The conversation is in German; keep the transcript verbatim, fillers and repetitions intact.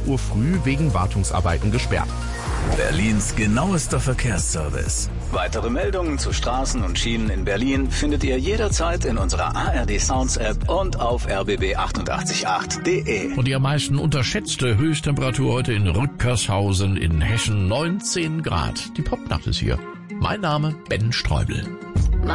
Uhr früh wegen Wartungsarbeiten gesperrt. Berlins genauester Verkehrsservice. Weitere Meldungen zu Straßen und Schienen in Berlin findet ihr jederzeit in unserer A R D Sounds App und auf r b b achtundachtzig Komma acht punkt d e. Und die am meisten unterschätzte Höchsttemperatur heute in Rückkershausen in Hessen, neunzehn Grad. Die Popnacht ist hier. Mein Name Ben Streubel.